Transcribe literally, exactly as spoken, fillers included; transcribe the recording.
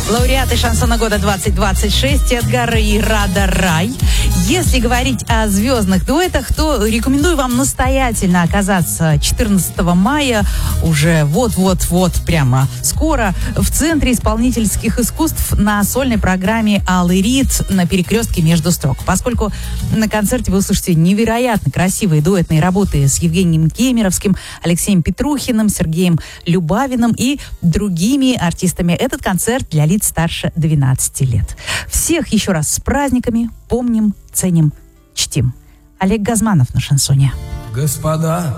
Лауреаты шансона года двадцать двадцать шесть Эдгар и Рада Рай. Если говорить о звездных дуэтах, то рекомендую вам настоятельно оказаться четырнадцатого мая, уже вот-вот-вот прямо скоро, в Центре исполнительских искусств на сольной программе «Алый Рид» на перекрестке между строк. Поскольку на концерте вы услышите невероятно красивые дуэтные работы с Евгением Кемеровским, Алексеем Петрухиным, Сергеем Любавиным и другими артистами. Этот концерт для лиц старше двенадцати лет. Всех еще раз с праздниками. Помним, ценим, чтим. Олег Газманов на шансоне. Господа,